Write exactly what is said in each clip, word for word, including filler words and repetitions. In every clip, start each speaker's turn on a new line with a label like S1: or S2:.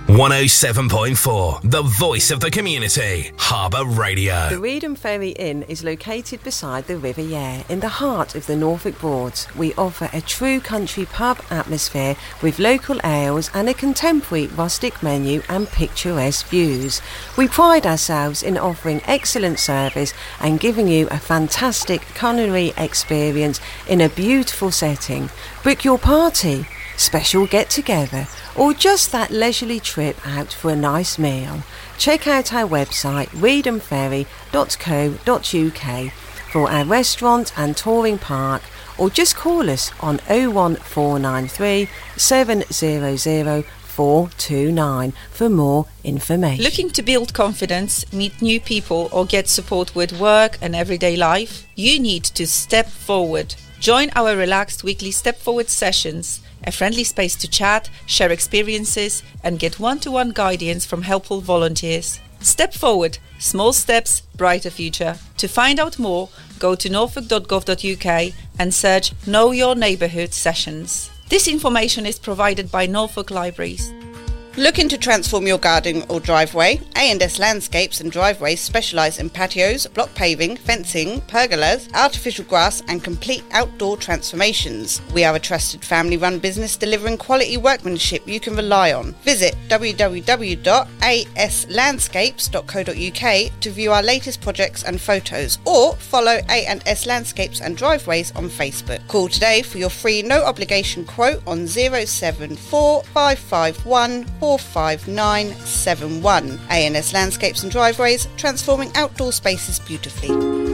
S1: one oh seven point four, the voice of the community, Harbour Radio.
S2: The Reedham Ferry Inn is located beside the River Yare in the heart of the Norfolk Broads. We offer a true country pub atmosphere with local ales and a contemporary rustic menu and picturesque views. We pride ourselves in offering excellent service and giving you a fantastic culinary experience in a beautiful setting. Book your party, special get-together, or just that leisurely trip out for a nice meal. Check out our website reedham ferry dot co dot uk for our restaurant and touring park, or just call us on oh one four nine three, seven hundred, four two nine for more information.
S3: Looking to build confidence, meet new people, or get support with work and everyday life? You need to step forward. Join our relaxed weekly Step Forward sessions, a friendly space to chat, share experiences, and get one-to-one guidance from helpful volunteers. Step Forward, small steps, brighter future. To find out more, go to norfolk dot gov dot uk and search Know Your Neighbourhood sessions. This information is provided by Norfolk Libraries.
S4: Looking to transform your garden or driveway? A and S Landscapes and Driveways specialise in patios, block paving, fencing, pergolas, artificial grass and complete outdoor transformations. We are a trusted family-run business delivering quality workmanship you can rely on. Visit w w w dot a s landscapes dot co dot uk to view our latest projects and photos, or follow A and S Landscapes and Driveways on Facebook. Call today for your free no-obligation quote on oh seven four, five five one, four five nine seven one. A and S Landscapes and Driveways, transforming outdoor spaces beautifully.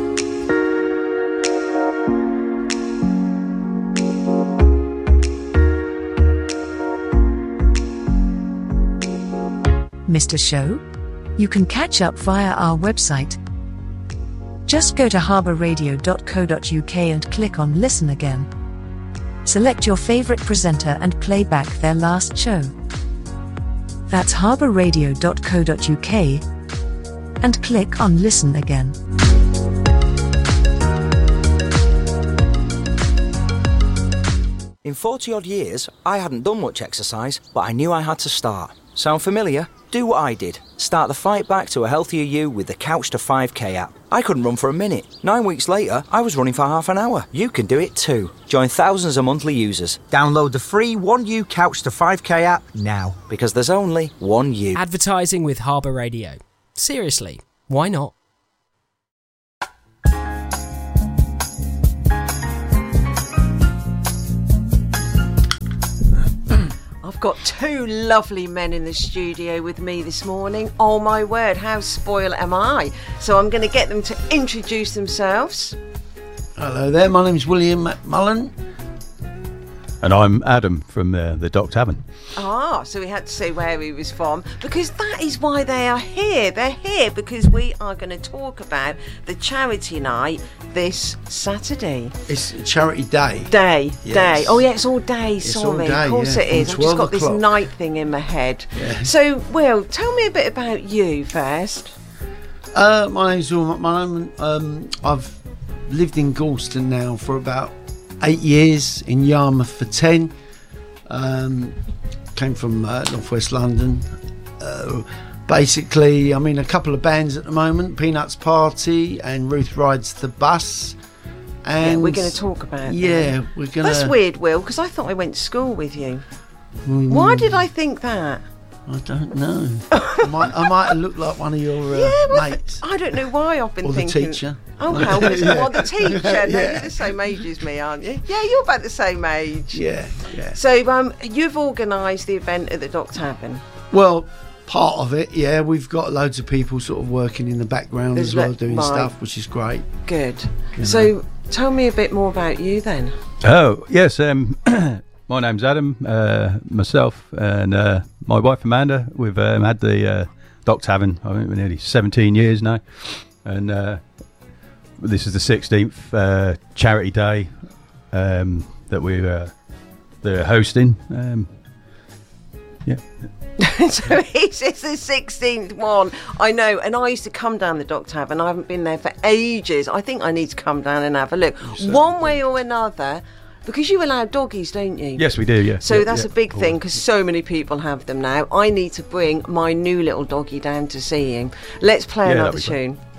S5: Missed a show? You can catch up via our website. Just go to harbour radio dot co dot uk and click on Listen Again. Select your favourite presenter and play back their last show. That's harbour radio dot co dot uk and click on Listen Again.
S6: In forty odd years, I hadn't done much exercise, but I knew I had to start. Sound familiar? Do what I did. Start the fight back to a healthier you with the Couch to five K app. I couldn't run for a minute. Nine weeks later, I was running for half an hour. You can do it too. Join thousands of monthly users. Download the free one U Couch to five K app now, because there's only one you.
S7: Advertising with Harbour Radio. Seriously, why not?
S2: I've got two lovely men in the studio with me this morning. Oh my word, how spoiled am I? So I'm going to get them to introduce themselves.
S8: Hello there, my name's William McMullen.
S9: And I'm Adam from uh, the Dock Tavern.
S2: Ah, so we had to say where he was from, because that is why they are here. They're here because we are going to talk about the charity night this Saturday.
S8: It's charity day.
S2: Day,
S8: yes.
S2: day. Oh yeah, it's all day,
S8: it's
S2: sorry.
S8: All day,
S2: of course
S8: yeah,
S2: it is. I've just got this
S8: o'clock.
S2: night thing in my head.
S8: Yeah.
S2: So, Will, tell me a bit about you first.
S8: Uh, my name's Will McMullen. Um, I've lived in Galston now for about eight years, in Yarmouth for ten. Um, came from uh, northwest London. Uh, basically, I'm in a couple of bands at the moment, Peanuts Party and Ruth Rides the Bus. And
S2: yeah, we're going to talk about
S8: Yeah,
S2: that.
S8: we're going to...
S2: That's weird, Will, because I thought I went to school with you.
S8: Mm,
S2: Why did I think that?
S8: I don't know. I, might, I might have looked like one of your uh,
S2: yeah, well,
S8: mates.
S2: I don't know why I've been
S8: or
S2: thinking...
S8: the teacher.
S2: Oh, hell, yeah. Well, the teacher.
S8: Yeah.
S2: No, you're the same age as me, aren't you? Yeah, you're about the same age.
S8: Yeah, yeah.
S2: So um, you've organised the event at the Dock Tavern.
S8: Well, part of it, yeah. We've got loads of people sort of working in the background
S2: There's
S8: as well,
S2: le-
S8: doing
S2: right.
S8: stuff, which is great.
S2: Good.
S8: You know.
S2: So tell me a bit more about you then.
S9: Oh, yes. Um, my name's Adam, uh, myself, and uh, my wife Amanda. We've um, had the uh, Dock Tavern, I think, for nearly seventeen years now. And uh, this is the sixteenth uh, charity day um, that we're uh, they're hosting. Um, yeah.
S2: So it's, it's the sixteenth one. I know, and I used to come down the Dock Tavern. I haven't been there for ages. I think I need to come down and have a look. One way or another, Because you allow doggies, don't you?
S9: Yes, we do, yeah.
S2: So
S9: yeah,
S2: that's
S9: yeah.
S2: a big thing, because so many people have them now. I need to bring my new little doggy down to see him. Let's play
S9: Yeah,
S2: another
S9: that'd be
S2: tune.